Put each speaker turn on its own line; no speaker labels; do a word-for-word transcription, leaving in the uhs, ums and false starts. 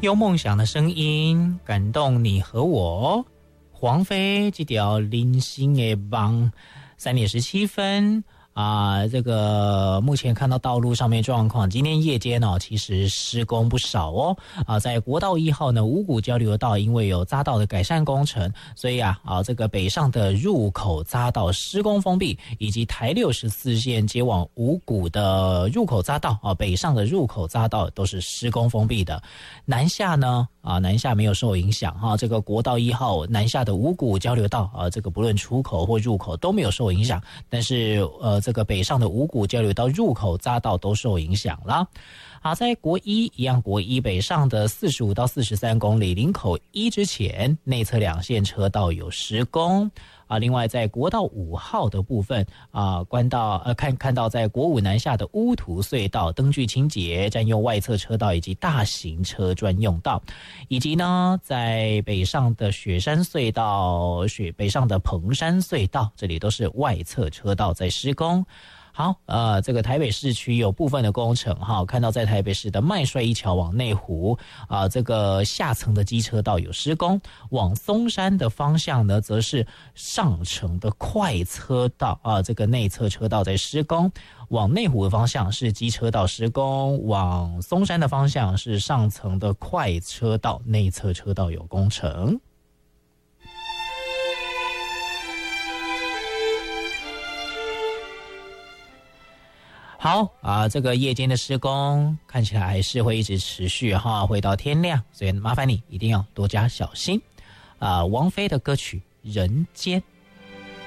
有梦想的声音感动你和我。黄飞这条零星的帮三点十七分啊，这个目前看到道路上面状况，今天夜间哦，其实施工不少哦。啊，在国道一号呢，五股交流道因为有匝道的改善工程，所以啊，啊这个北上的入口匝道施工封闭，以及台六十四线接往五股的入口匝道啊，北上的入口匝道都是施工封闭的。南下呢？啊，南下没有受影响哈，这个国道一号南下的五股交流道啊，这个不论出口或入口都没有受影响，但是呃，这个北上的五股交流道入口匝道都受影响了。好，在国一一样，国一北上的四十五到四十三公里林口一之前，内侧两线车道有施工。啊，另外在国道五号的部分啊，关到呃看看到在国五南下的乌涂隧道灯具清洁，占用外侧车道以及大型车专用道，以及呢在北上的雪山隧道、雪北上的彭山隧道，这里都是外侧车道在施工。好，呃，这个台北市区有部分的工程哈，看到在台北市的麦帅一桥往内湖啊、呃，这个下层的机车道有施工，往松山的方向呢，则是上层的快车道啊、呃，这个内侧车道在施工。往内湖的方向是机车道施工，往松山的方向是上层的快车道，内侧车道有工程。好啊，这个夜间的施工看起来还是会一直持续哈，会到天亮，所以麻烦你一定要多加小心啊。王菲的歌曲《人间》。